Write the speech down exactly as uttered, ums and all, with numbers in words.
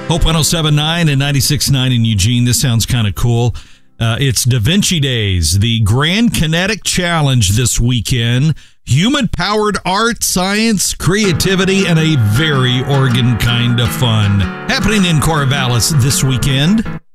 Hope one oh seven point nine and ninety-six point nine in Eugene. This sounds kind of cool. Uh, it's Da Vinci Days, the Grand Kinetic Challenge this weekend. Human-powered art, science, creativity, and a very Oregon kind of fun. Happening in Corvallis this weekend.